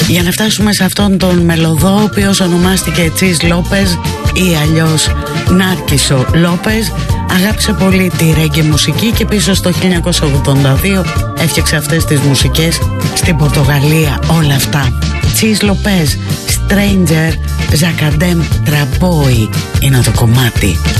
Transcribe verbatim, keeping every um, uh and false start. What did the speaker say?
Για να φτάσουμε σε αυτόν τον μελωδό, ο οποίος ονομάστηκε Τσις Λόπες ή αλλιώς Νάρκισο Λόπες, αγάπησε πολύ τη ρέγγε μουσική και πίσω στο χίλια εννιακόσια ογδόντα δύο έφτιαξε αυτές τις μουσικές στην Πορτογαλία, όλα αυτά. Τσις Λόπες, Stranger Zakadem Traboy είναι το κομμάτι.